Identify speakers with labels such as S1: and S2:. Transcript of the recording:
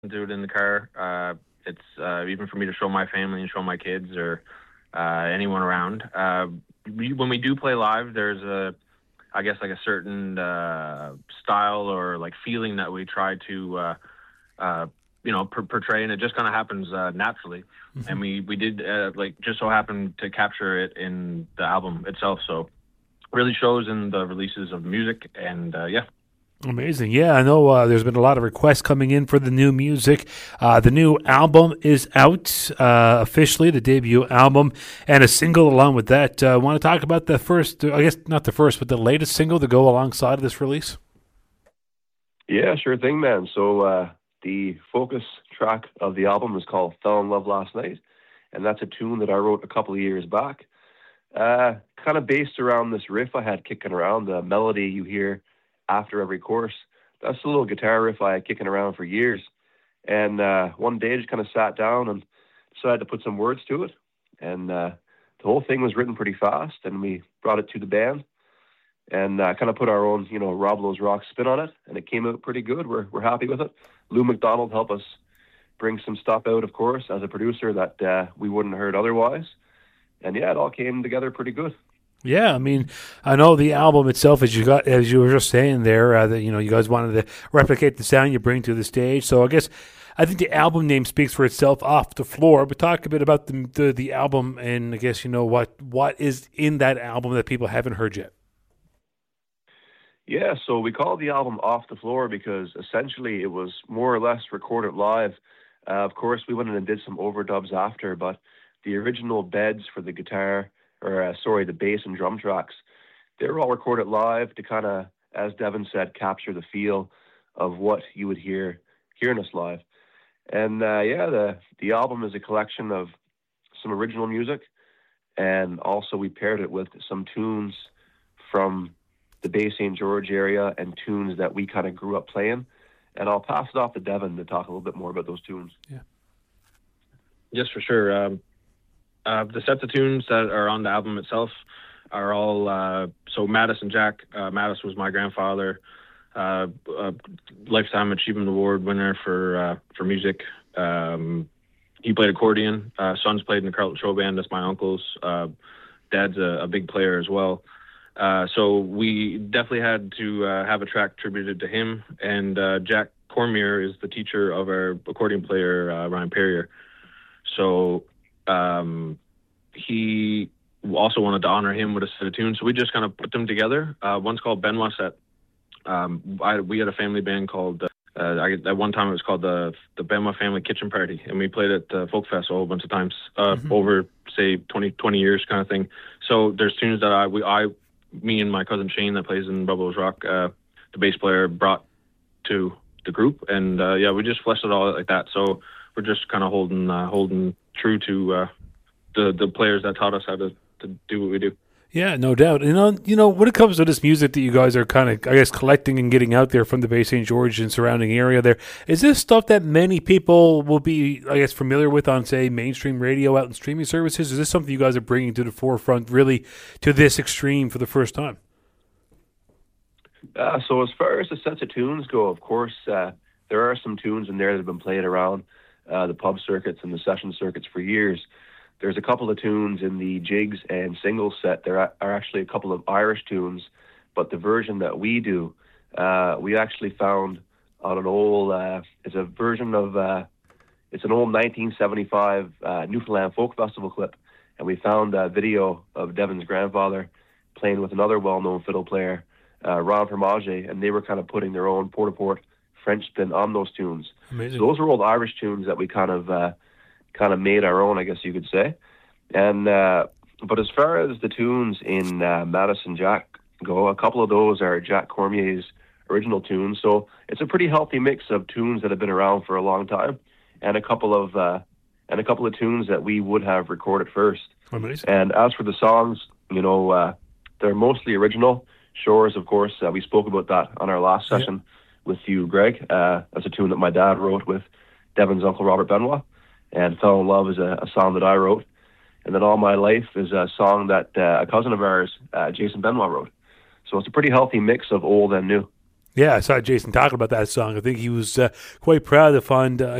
S1: do it in the car. It's even for me to show my family and show my kids or anyone around. When we do play live, there's I guess, like a certain style or like feeling that we try to, uh, portray, and it just kind of happens naturally. And we did like just so happen to capture it in the album itself. So really shows in the releases of music, and yeah.
S2: Amazing. Yeah, I know there's been a lot of requests coming in for the new music. The new album is out officially, the debut album, and a single along with that. Want to talk about the first, I guess not the first, but the latest single to go alongside of this release?
S3: Yeah, sure thing, man. So the focus track of the album is called Fell in Love Last Night, and that's a tune that I wrote a couple of years back. Kind of based around this riff I had kicking around, the melody you hear after every chorus. That's a little guitar riff I had kicking around for years. And one day I just kind of sat down and decided to put some words to it. And the whole thing was written pretty fast, and we brought it to the band and kind of put our own, Rob Lowe's Rock spin on it, and it came out pretty good. We're happy with it. Lou McDonald helped us bring some stuff out, of course, as a producer that we wouldn't have heard otherwise. And yeah, it all came together pretty good.
S2: Yeah, I mean, I know the album itself, as you were just saying there, that you guys wanted to replicate the sound you bring to the stage. So I think the album name speaks for itself, Off the Floor. But talk a bit about the album, and I guess what is in that album that people haven't heard yet.
S3: Yeah, so we called the album Off the Floor because essentially it was more or less recorded live. Of course, we went in and did some overdubs after, but the original beds for the guitar, the bass and drum tracks, they were all recorded live to kind of, as Devin said, capture the feel of what you would hear hearing us live. And the album is a collection of some original music, and also we paired it with some tunes from the Bay St. George area and tunes that we kind of grew up playing. And I'll pass it off to Devin to talk a little bit more about those tunes.
S2: Yeah.
S1: Yes, for sure. The sets of tunes that are on the album itself are all so Mattis and Jack. Mattis was my grandfather, Lifetime Achievement Award winner for music. He played accordion. Sons played in the Carlton Show Band. That's my uncle's. Dad's a big player as well. So we definitely had to have a track tributed to him. And Jack Cormier is the teacher of our accordion player, Ryan Perrier. So he also wanted to honor him with a set of tunes. So we just kind of put them together. One's called Benoit Set. We had a family band called, at one time it was called the Benoit Family Kitchen Party. And we played at Folk Fest a whole bunch of times over, say, 20 years kind of thing. So there's tunes that me and my cousin Shane that plays in Bubbles Rock, the bass player, brought to the group. And we just fleshed it all out like that. So we're just kind of holding true to the players that taught us how to do what we do.
S2: Yeah, no doubt. When it comes to this music that you guys are kind of, I guess, collecting and getting out there from the Bay St. George and surrounding area there, is this stuff that many people will be, I guess, familiar with on, say, mainstream radio out in streaming services? Is this something you guys are bringing to the forefront, really, to this extreme for the first time?
S3: So as far as the sets of tunes go, of course, there are some tunes in there that have been played around the pub circuits and the session circuits for years. There's a couple of tunes in the jigs and singles set. There are actually a couple of Irish tunes, but the version that we do, we actually found on an old, it's a version of, it's an old 1975 Newfoundland Folk Festival clip, and we found a video of Devin's grandfather playing with another well-known fiddle player, Ron Fromage, and they were kind of putting their own port-a-port French spin on those tunes.
S2: Amazing.
S3: So those are old Irish tunes that we kind of made our own, I guess you could say. And but as far as the tunes in Mattis and Jack go, a couple of those are Jack Cormier's original tunes. So it's a pretty healthy mix of tunes that have been around for a long time, and a couple of tunes that we would have recorded first.
S2: Amazing.
S3: And as for the songs, they're mostly original. Shores, of course, we spoke about that on our last session with you, Greg. That's a tune that my dad wrote with Devin's uncle Robert Benoit. And Fell in Love is a song that I wrote. And then All My Life is a song that a cousin of ours, Jason Benoit, wrote. So it's a pretty healthy mix of old and new.
S2: Yeah, I saw Jason talking about that song. I think he was quite proud to find